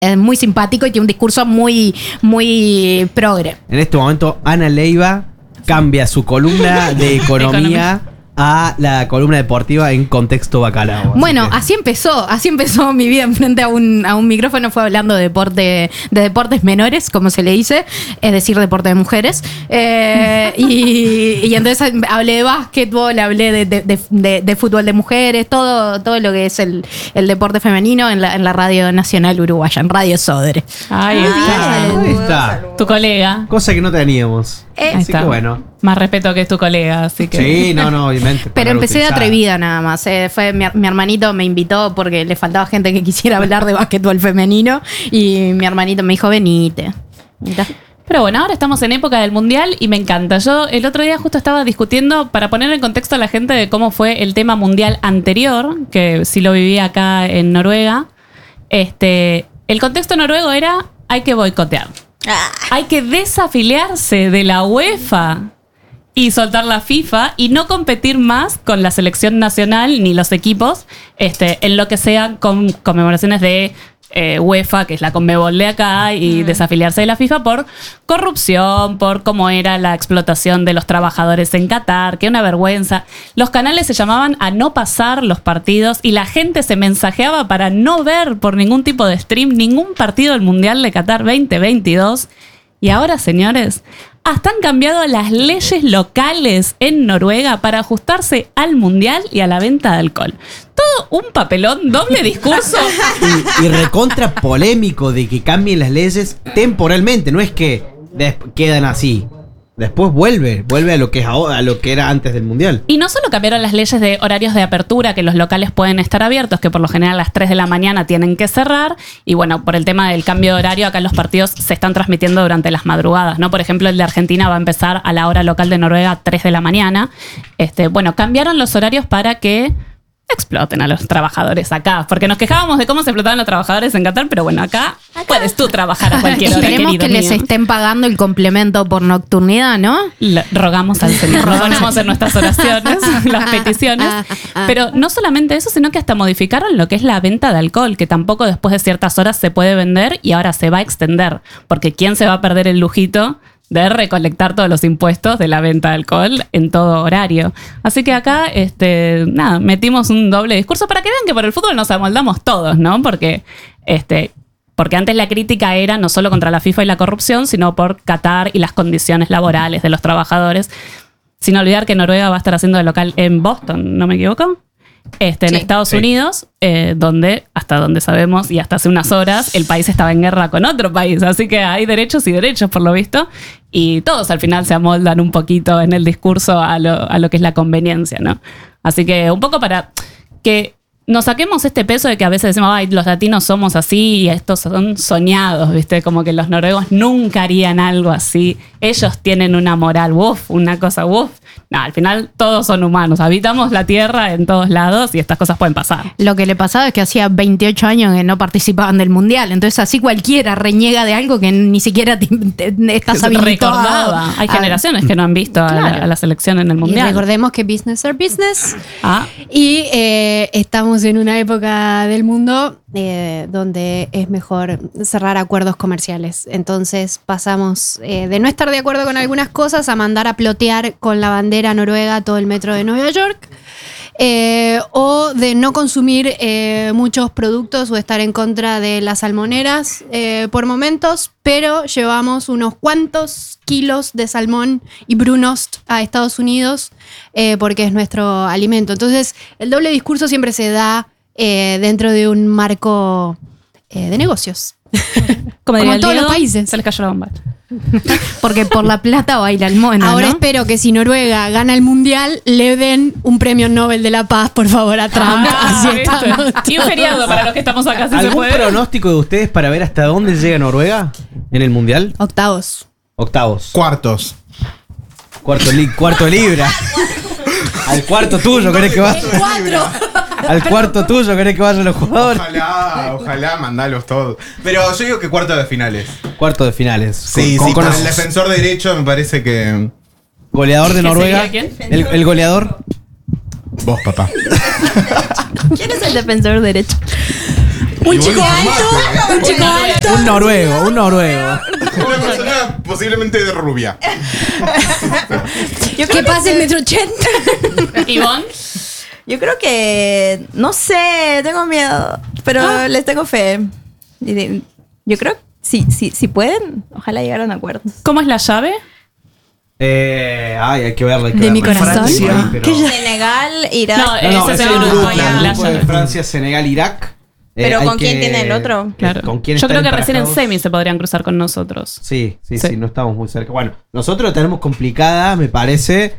Es muy simpático y tiene un discurso muy, muy progre. En este momento, Ana Leiva cambia su columna de economía a la columna deportiva en Contexto Bacalao. Bueno, así empezó mi vida enfrente a un micrófono. Fue hablando de deportes menores, como se le dice, es decir, deporte de mujeres. Y entonces hablé de básquetbol, hablé de fútbol de mujeres, todo lo que es el deporte femenino en la Radio Nacional Uruguaya, en Radio Sodre. Ahí está. Tu colega. Cosa que no teníamos. Así que bueno. Más respeto que es tu colega, así que... Sí, no, obviamente. Pero empecé de atrevida nada más. Fue mi hermanito me invitó porque le faltaba gente que quisiera hablar de básquetbol femenino. Y mi hermanito me dijo, venite. Pero bueno, ahora estamos en época del Mundial y me encanta. Yo el otro día justo estaba discutiendo, para poner en contexto a la gente de cómo fue el tema mundial anterior, que sí lo viví acá en Noruega. El contexto noruego era, hay que boicotear. Hay que desafiliarse de la UEFA y soltar la FIFA y no competir más con la selección nacional ni los equipos en lo que sean conmemoraciones de UEFA, que es la Conmebol de acá, y desafiliarse de la FIFA por corrupción, por cómo era la explotación de los trabajadores en Qatar, que una vergüenza. Los canales se llamaban a no pasar los partidos y la gente se mensajeaba para no ver por ningún tipo de stream ningún partido del Mundial de Qatar 2022. Y ahora, señores, hasta han cambiado las leyes locales en Noruega para ajustarse al mundial y a la venta de alcohol. Todo un papelón, doble discurso. Y recontra polémico de que cambien las leyes temporalmente. No es que quedan así. Después vuelve a lo que es ahora, a lo que era antes del mundial. Y no solo cambiaron las leyes de horarios de apertura, que los locales pueden estar abiertos, que por lo general a las 3 de la mañana tienen que cerrar. Y bueno, por el tema del cambio de horario, acá los partidos se están transmitiendo durante las madrugadas, ¿no? Por ejemplo, el de Argentina va a empezar a la hora local de Noruega, 3 de la mañana. Bueno, cambiaron los horarios para que exploten a los trabajadores acá, porque nos quejábamos de cómo se explotaban los trabajadores en Qatar, pero bueno, acá puedes tú trabajar a cualquier hora, Esperemos que les estén pagando el complemento por nocturnidad, ¿no? Rogamos al Señor, lo ponemos en nuestras oraciones, las peticiones, pero no solamente eso, sino que hasta modificaron lo que es la venta de alcohol, que tampoco después de ciertas horas se puede vender y ahora se va a extender, porque ¿quién se va a perder el lujito de recolectar todos los impuestos de la venta de alcohol en todo horario? Así que acá, metimos un doble discurso para que vean que por el fútbol nos amoldamos todos, ¿no? Porque antes la crítica era no solo contra la FIFA y la corrupción, sino por Qatar y las condiciones laborales de los trabajadores. Sin olvidar que Noruega va a estar haciendo de local en Boston, ¿no me equivoco? En Estados Unidos, hasta donde sabemos y hasta hace unas horas, el país estaba en guerra con otro país. Así que hay derechos y derechos, por lo visto. Y todos al final se amoldan un poquito en el discurso a lo que es la conveniencia, ¿no? Así que un poco para que nos saquemos este peso de que a veces decimos, ay, los latinos somos así y estos son soñados, ¿viste? Como que los noruegos nunca harían algo así. Ellos tienen una moral, una cosa, No, al final todos son humanos. Habitamos la tierra en todos lados y estas cosas pueden pasar. Lo que le pasaba es que hacía 28 años que no participaban del mundial. Entonces así cualquiera reniega de algo que ni siquiera estás habilitado. Hay generaciones que no han visto a la selección en el mundial. Y recordemos que business are business. Y estamos en una época del mundo donde es mejor cerrar acuerdos comerciales. Entonces pasamos de no estar de acuerdo con algunas cosas a mandar a plotear con la bandera noruega todo el metro de Nueva York, o de no consumir muchos productos o estar en contra de las salmoneras por momentos, pero llevamos unos cuantos kilos de salmón y brunost a Estados Unidos porque es nuestro alimento. Entonces el doble discurso siempre se da dentro de un marco de negocios. Como en todos los países. Se les cayó la bomba. Porque por la plata baila el mono, Ahora ¿no? espero que si Noruega gana el mundial le den un premio Nobel de la Paz, por favor, a Trump. Así estamos. Y un feriado para los que estamos acá. Si ¿Algún pronóstico de ustedes para ver hasta dónde llega Noruega en el mundial? Octavos. Cuartos. Cuarto libra. Al cuarto tuyo, ¿querés que vaya? Al cuarto tuyo, ¿querés que vayan los jugadores? Ojalá, mandalos todos. Pero yo digo que cuarto de finales. Cuarto de finales. Sí, con el defensor derecho me parece que... Goleador de Noruega. ¿Quién? El goleador. Vos, papá. ¿Quién es el defensor derecho? Un chico alto. Un chico alto. Un noruego. Una persona posiblemente de rubia. Que pase el 1,80 m. Ivonne. Yo creo que, no sé, tengo miedo, pero les tengo fe. Yo creo que si pueden, ojalá llegaran a acuerdos. ¿Cómo es la llave? Hay que verla. De mi corazón. Francia, pero... Senegal, Irak. No, ese es es el el grupo, grupo, la el grupo de llave. Francia, Senegal, Irak. Pero Hay ¿con quién tiene el otro? Claro. ¿Con quién Yo están creo que recién en emparejados? semi se podrían cruzar con nosotros. Sí, Sí. no estamos muy cerca. Bueno, nosotros la tenemos complicada, me parece.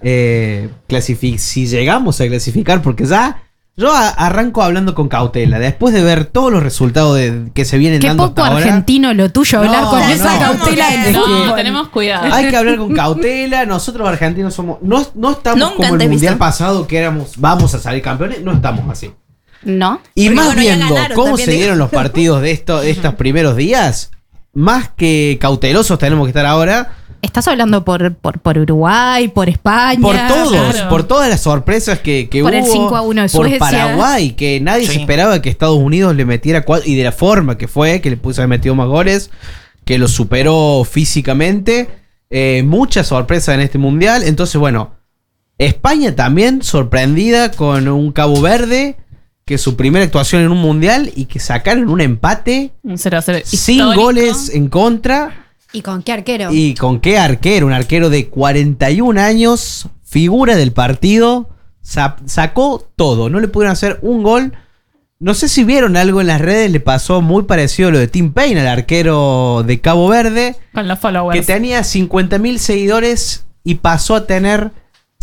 Si llegamos a clasificar, porque ya yo arranco hablando con cautela. Después de ver todos los resultados que se vienen Qué dando poco hasta ahora, argentino lo tuyo, hablar No, con no. esa cautela del No, fútbol. tenemos cuidado. hay que hablar con cautela. Nosotros argentinos somos. No estamos Nunca como te el he mundial visto. pasado que éramos, vamos a salir campeones. No estamos así. ¿No? Y Porque más bueno, ya viendo ganaron, cómo también se digo. dieron los partidos de estos primeros días, más que cautelosos tenemos que estar ahora. Estás hablando por Uruguay, por España. Por todos, claro. por todas las sorpresas que Por el hubo. 5-1 de por Suecia. Paraguay, que nadie se esperaba que Estados Unidos le metiera 4, y de la forma que fue, que le puso haber metido más goles, que lo superó físicamente. Muchas sorpresas en este mundial. Entonces, bueno, España también sorprendida con un Cabo Verde, que es su primera actuación en un mundial y que sacaron un empate Un 0-0 sin histórico. goles en contra. ¿Y con qué arquero? ¿Y con qué arquero? Un arquero de 41 años, figura del partido, sacó todo. No le pudieron hacer un gol. No sé si vieron algo en las redes, le pasó muy parecido a lo de Tim Payne, el arquero de Cabo Verde, Con los que followers. tenía 50.000 seguidores y pasó a tener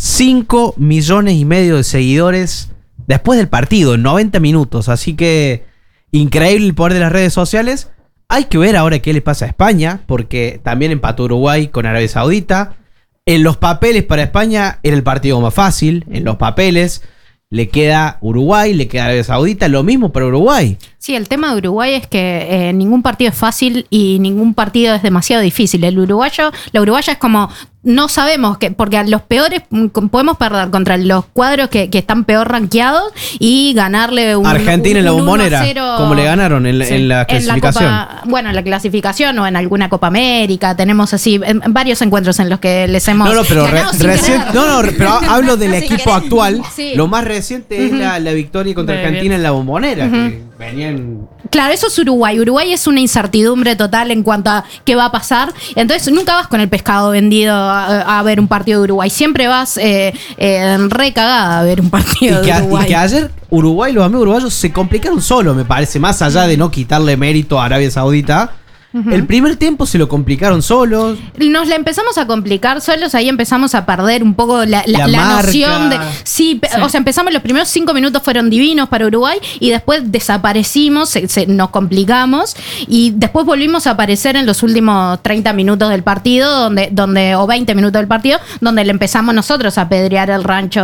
5 millones y medio de seguidores después del partido, en 90 minutos. Así que increíble el poder de las redes sociales. Hay que ver ahora qué le pasa a España, porque también empató Uruguay con Arabia Saudita. En los papeles para España era el partido más fácil. En los papeles le queda Uruguay, le queda Arabia Saudita. Lo mismo para Uruguay. Sí, el tema de Uruguay es que ningún partido es fácil y ningún partido es demasiado difícil. La uruguaya es como, no sabemos, porque a los peores podemos perder contra los cuadros que están peor rankeados y ganarle un Argentina en la Bombonera, 1-0 como le ganaron en la clasificación. En la clasificación o en alguna Copa América. Tenemos así en varios encuentros en los que les hemos pero ganado sin recién, querer. pero hablo del Sin equipo querer. actual. Sí. Lo más reciente es la victoria contra De Argentina Bielsa. en la Bombonera, que venían. Claro, eso es Uruguay. Uruguay es una incertidumbre total en cuanto a qué va a pasar. Entonces nunca vas con el pescado vendido a ver un partido de Uruguay. Siempre vas recagada a ver un partido de Uruguay. Y que ayer Uruguay, los amigos uruguayos se complicaron solo, me parece, más allá de no quitarle mérito a Arabia Saudita. El primer tiempo se lo complicaron solos. Nos la empezamos a complicar solos, ahí empezamos a perder un poco la marca. noción de... Sí, o sea, empezamos, los primeros 5 minutos fueron divinos para Uruguay y después desaparecimos, nos complicamos y después volvimos a aparecer en los últimos 30 minutos del partido, o 20 minutos del partido, donde le empezamos nosotros a pedrear el rancho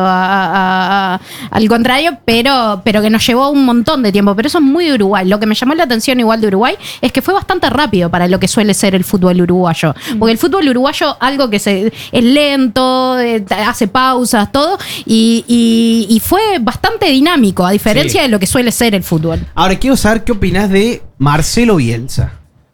al contrario, pero que nos llevó un montón de tiempo. Pero eso es muy de Uruguay. Lo que me llamó la atención igual de Uruguay es que fue bastante rápido para lo que suele ser el fútbol uruguayo. Porque el fútbol uruguayo, algo que es lento, hace pausas, todo, y fue bastante dinámico, a diferencia de lo que suele ser el fútbol. Ahora quiero saber qué opinás de Marcelo Bielsa.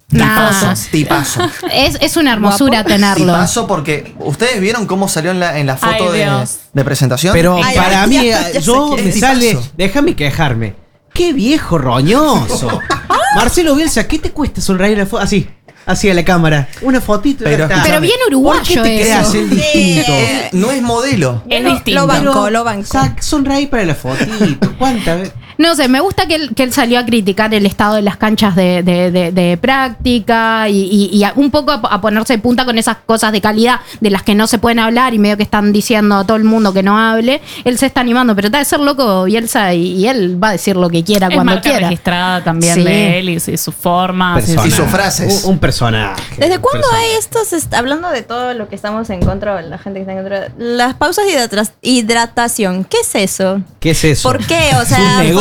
Tipazo. Es una hermosura tenerlo. Tipazo porque ustedes vieron cómo salió en la foto Ay, Dios. de presentación. Pero Ay, para ya, mí, ya sé yo quién me es. sale. Tipazo. Déjame quejarme. ¡Qué viejo roñoso! Marcelo Bielsa, ¿qué te cuesta sonreír a la foto? Así a la cámara. Una fotito y Pero ya está. Pero bien uruguayo ¿Por qué te eso. creas el distinto? No es modelo. Es distinto. Lo banco. Sonreí para la fotito. ¿Cuántas veces? No sé, me gusta que él salió a criticar el estado de las canchas de práctica y un poco a ponerse de punta con esas cosas de calidad de las que no se pueden hablar y medio que están diciendo a todo el mundo que no hable. Él se está animando, pero está de ser loco Bielsa y él va a decir lo que quiera Es cuando marca quiera. registrada también Sí. de él y su forma. Personaje. Y sus frases. Un personaje. ¿Desde un cuándo personaje. hay estos, hablando de todo lo que estamos en contra, o la gente que está en contra, las pausas de hidratación? ¿Qué es eso? ¿Qué es eso? ¿Por qué? O Es sea, un negocio.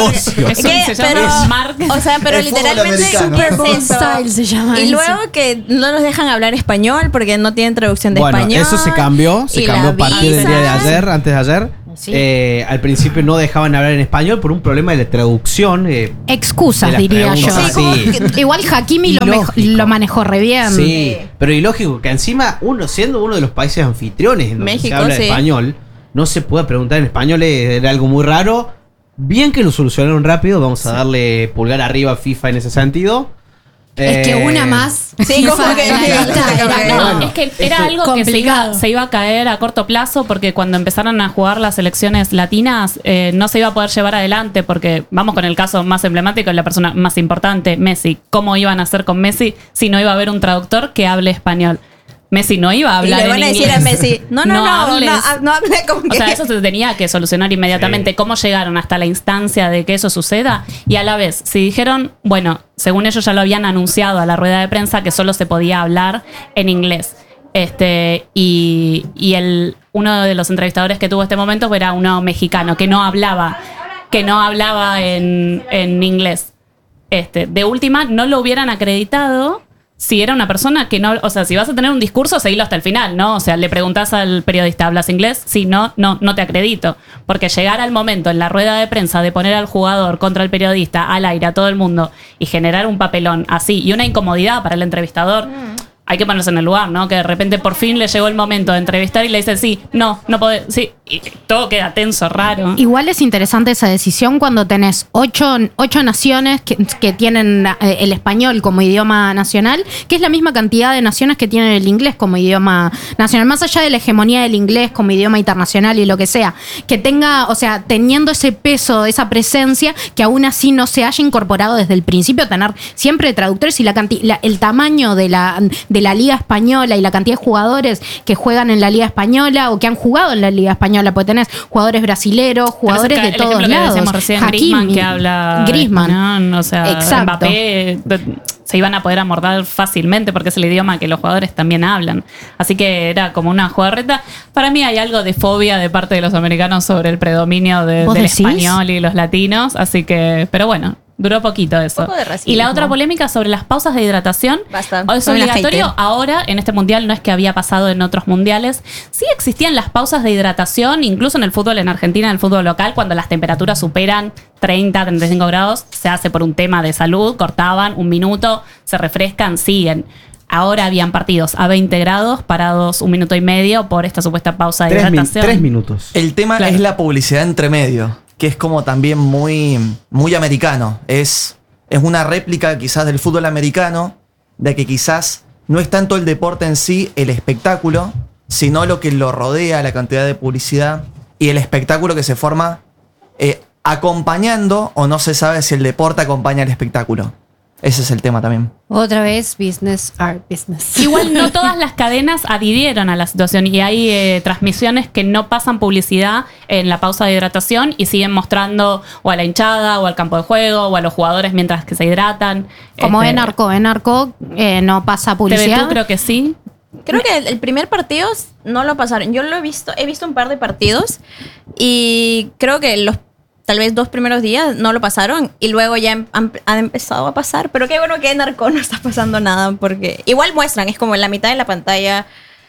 negocio. Eso se llama pero, marketing. o sea, pero El fútbol literalmente americano. Super Bowl eso. style se llama Y eso. luego que no nos dejan hablar español porque no tienen traducción de Bueno, español. eso se cambió y a la partir del día de visa. ayer, antes de ayer. Sí. Al principio no dejaban hablar en español por un problema de la traducción. Excusas, de las diría yo. preguntas, sí. Igual Hakimi Ilógico. lo manejó re bien. Sí, pero ilógico que encima siendo uno de los países anfitriones en donde México, se habla sí. español, no se puede preguntar en español, era algo muy raro. Bien que lo solucionaron rápido, vamos a darle pulgar arriba a FIFA en ese sentido. Es que una más. Sí, como que- era No, bueno, es que era algo que complicado. se iba a caer a corto plazo porque cuando empezaron a jugar las selecciones latinas no se iba a poder llevar adelante porque vamos con el caso más emblemático, la persona más importante, Messi. ¿Cómo iban a hacer con Messi si no iba a haber un traductor que hable español? Messi no iba a Y hablar le van en a decir inglés. a Messi, no hables. hable como O que... sea, eso se tenía que solucionar inmediatamente. Sí. ¿Cómo llegaron hasta la instancia de que eso suceda? Y a la vez, si dijeron, bueno, según ellos ya lo habían anunciado a la rueda de prensa que solo se podía hablar en inglés. Y uno de los entrevistadores que tuvo este momento era uno mexicano que no hablaba en inglés. De última, no lo hubieran acreditado si era una persona que no, o sea, si vas a tener un discurso, seguilo hasta el final, ¿no? O sea, le preguntás al periodista, ¿hablas inglés? Sí, no te acredito. Porque llegar al momento en la rueda de prensa de poner al jugador contra el periodista, al aire, a todo el mundo, y generar un papelón así, y una incomodidad para el entrevistador, hay que ponerse en el lugar, ¿no? Que de repente por fin le llegó el momento de entrevistar y le dice, sí, no podés, sí, y todo queda tenso, raro. Igual es interesante esa decisión cuando tenés ocho naciones que tienen el español como idioma nacional, que es la misma cantidad de naciones que tienen el inglés como idioma nacional, más allá de la hegemonía del inglés como idioma internacional y lo que sea, que tenga, o sea, teniendo ese peso, esa presencia, que aún así no se haya incorporado desde el principio, tener siempre traductores y el tamaño de la Liga Española y la cantidad de jugadores que juegan en la Liga Española o que han jugado en la Liga Española, porque tenés jugadores brasileros, jugadores de todos lados. Que decíamos recién, Hakimi, Griezmann, que habla Griezmann. español, o sea, Exacto. Mbappé, se iban a poder amordar fácilmente porque es el idioma que los jugadores también hablan. Así que era como una jugarreta. Para mí hay algo de fobia de parte de los americanos sobre el predominio ¿Vos del decís? español y los latinos, así que, pero bueno. Duró poquito eso. Un poco de racismo. Y la otra polémica sobre las pausas de hidratación. Basta. Es Son una obligatorio hater. ahora en este mundial, no es que había pasado en otros mundiales. Sí existían las pausas de hidratación, incluso en el fútbol en Argentina, en el fútbol local, cuando las temperaturas superan 30, 35 grados, se hace por un tema de salud, cortaban un minuto, se refrescan, siguen. Ahora habían partidos a 20 grados, parados un minuto y medio por esta supuesta pausa de hidratación. 3 minutos. El tema Claro. es la publicidad entre medio, que es como también muy, muy americano. Es una réplica quizás del fútbol americano, de que quizás no es tanto el deporte en sí, el espectáculo, sino lo que lo rodea, la cantidad de publicidad y el espectáculo que se forma acompañando, o no se sabe si el deporte acompaña el espectáculo. Ese es el tema también. Otra vez, business are business. Igual no todas las cadenas adhirieron a la situación y hay transmisiones que no pasan publicidad en la pausa de hidratación y siguen mostrando o a la hinchada o al campo de juego o a los jugadores mientras que se hidratan. Como en Arco no pasa publicidad. TVTU creo que sí. Creo que el primer partido no lo pasaron. Yo he visto un par de partidos y creo que los tal vez 2 primeros días no lo pasaron y luego ya han empezado a pasar. Pero qué bueno que en Arco no está pasando nada porque igual muestran, es como en la mitad de la pantalla.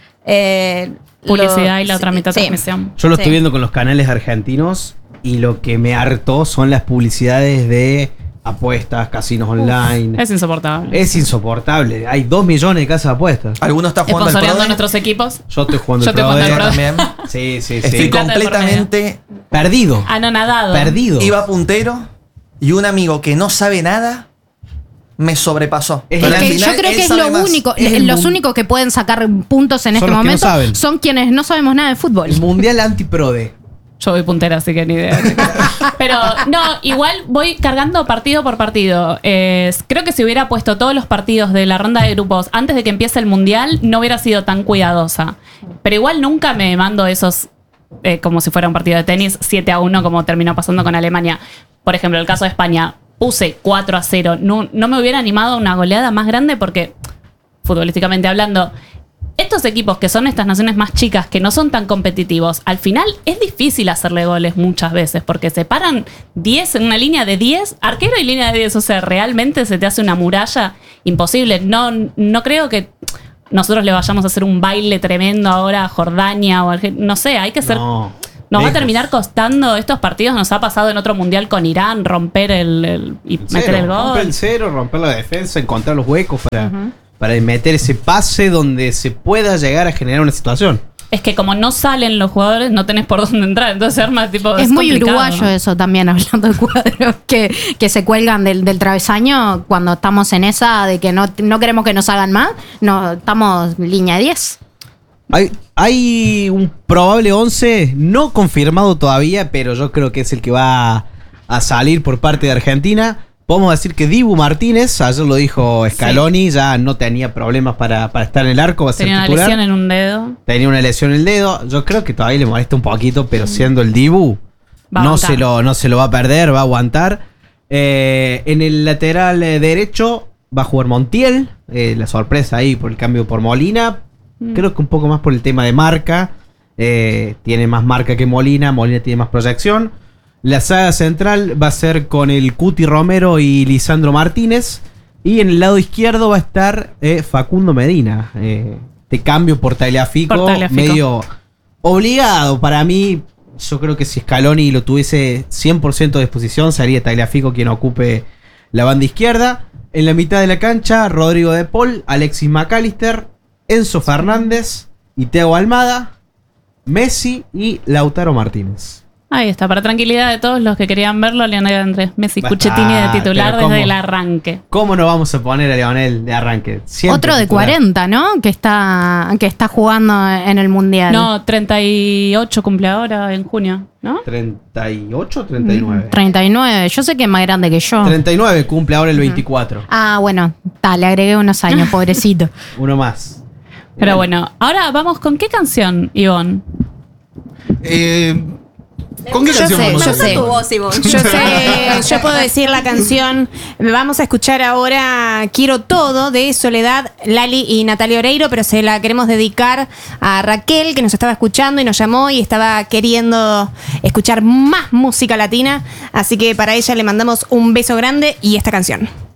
Publicidad y la otra mitad sí. transmisión. Yo lo Sí. estoy viendo con los canales argentinos y lo que me hartó son las publicidades de apuestas, casinos online. Es insoportable. Es insoportable. Hay 2 millones de casas de apuestas. ¿Alguno está jugando al Sponsoreando PRODE? a nuestros equipos. Yo estoy jugando Yo el estoy jugando PRODE. al PRODE. También. Sí, sí, Estoy sí. plata de por completamente... Perdido. Anonadado. Perdido. Iba puntero y un amigo que no sabe nada me sobrepasó. Es Pero que al Que yo final creo él que es sabe lo más. único, Es el los mun- únicos que pueden sacar puntos en Son este los que no momento saben. son quienes no sabemos nada de fútbol. El mundial anti-prode. Yo voy puntera, así que ni idea. Pero no, igual voy cargando partido por partido. Creo que si hubiera puesto todos los partidos de la ronda de grupos antes de que empiece el mundial, no hubiera sido tan cuidadosa. Pero igual nunca me mando esos, como si fuera un partido de tenis, 7-1, como terminó pasando con Alemania. Por ejemplo, el caso de España, puse 4-0. No me hubiera animado a una goleada más grande porque, futbolísticamente hablando, estos equipos que son estas naciones más chicas, que no son tan competitivos, al final es difícil hacerle goles muchas veces, porque se paran 10 en una línea de 10, arquero y línea de 10, o sea, realmente se te hace una muralla imposible. No creo que nosotros le vayamos a hacer un baile tremendo ahora a Jordania o Argentina, no sé, hay que ser... No, nos va a lejos. terminar costando estos partidos, nos ha pasado en otro mundial con Irán, romper y meter el gol. Romper el cero, romper la defensa, encontrar los huecos para meter ese pase donde se pueda llegar a generar una situación. Es que como no salen los jugadores, no tenés por dónde entrar. Entonces se arma tipo. Es muy complicado. uruguayo eso también, hablando de cuadros que se cuelgan del travesaño cuando estamos en esa de que no queremos que nos hagan más. No, estamos línea 10. Hay un probable 11 no confirmado todavía, pero yo creo que es el que va a salir por parte de Argentina. Podemos decir que Dibu Martínez, ayer lo dijo Scaloni, ya no tenía problemas para estar en el arco, va a ser Tenía una titular. lesión en un dedo. Tenía una lesión en el dedo. Yo creo que todavía le molesta un poquito, pero siendo el Dibu, Va a no aguantar. se lo va a perder, va a aguantar. En el lateral derecho va a jugar Montiel. La sorpresa ahí por el cambio por Molina. Creo que un poco más por el tema de marca. Tiene más marca que Molina. Molina tiene más proyección. La saga central va a ser con el Cuti Romero y Lisandro Martínez. Y en el lado izquierdo va a estar Facundo Medina. De cambio por Tagliafico. Medio obligado para mí. Yo creo que si Scaloni lo tuviese 100% de disposición, sería Tagliafico quien ocupe la banda izquierda. En la mitad de la cancha, Rodrigo de Paul, Alexis McAllister, Enzo Fernández y Thiago Almada, Messi y Lautaro Martínez. Ahí está, para tranquilidad de todos los que querían verlo, Lionel Andrés Messi Cuchetini de titular pero desde el arranque. ¿Cómo no vamos a poner a Lionel de arranque? Siempre Otro de titular. 40, ¿no? Que está jugando en el Mundial. No, 38 cumple ahora en junio, ¿no? 38 o 39. 39. Yo sé que es más grande que yo. 39 cumple ahora el 24. Ah, bueno, le agregué unos años, pobrecito. Uno más. Pero bueno, ahora vamos con qué canción, Ivonne. ¿Con qué Yo canción sé, vamos yo a sé. hacer? Tu voz, Ivonne. Yo sé, yo puedo decir la canción. Vamos a escuchar ahora Quiero Todo de Soledad, Lali y Natalia Oreiro, pero se la queremos dedicar a Raquel, que nos estaba escuchando y nos llamó y estaba queriendo escuchar más música latina. Así que para ella le mandamos un beso grande y esta canción.